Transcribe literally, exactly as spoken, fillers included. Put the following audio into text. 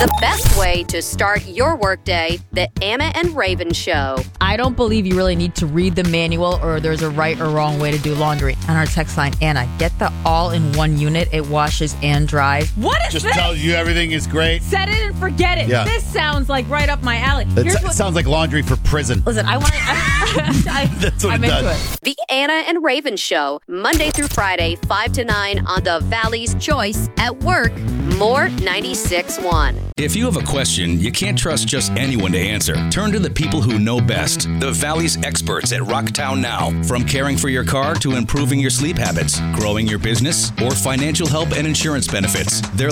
The best way to start your workday, the Anna and Raven Show. I don't believe you really need to read the manual or there's a right or wrong way to do laundry. On our text line, Anna, get the all-in-one unit. It washes and dries. What is Just this? tells you everything is great. Set it and forget it. Yeah. This sounds like right up my alley. It Here's s- what- sounds like laundry for prison. Listen, I want to... I, That's what I'm it into does. it. The Anna and Raven Show, Monday through Friday, five to nine on the Valley's Choice at work. More ninety-six point one. If you have a question, you can't trust just anyone to answer. Turn to the people who know best. The Valley's experts at Rocktown Now. From caring for your car to improving your sleep habits, growing your business, or financial help and insurance benefits. They're